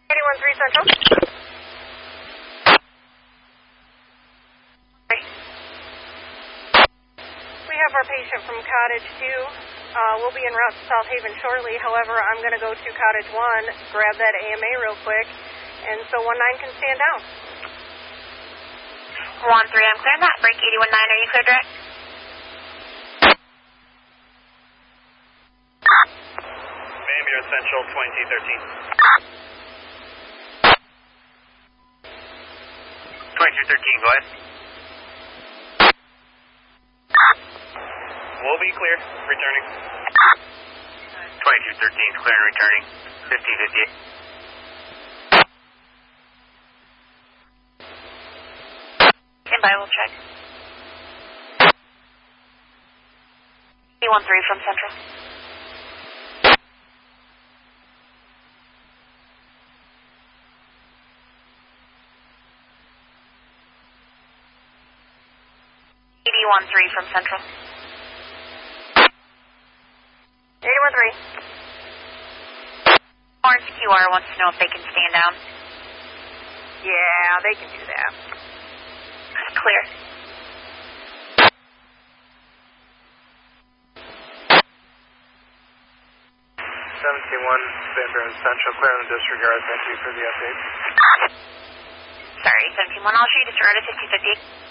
813 Central. We have our patient from Cottage 2. We'll be en route to South Haven shortly. However, I'm going to go to Cottage 1, grab that AMA real quick, and so 19 can stand down. 13, I'm clearing that. Break 819, are you clear direct? Ambulance Central 2213. 2213, go ahead. We'll be clear, returning. 2213 is clear and returning. 1558. Stand by, we'll check. 813 from Central. from Central. 813. Orange QR wants to know if they can stand down. Yeah, they can do that. Clear. 71, Ambulance Central, clear on the disregard. Thank you for the update. Sorry, 71, I'll show you disregard at 5050.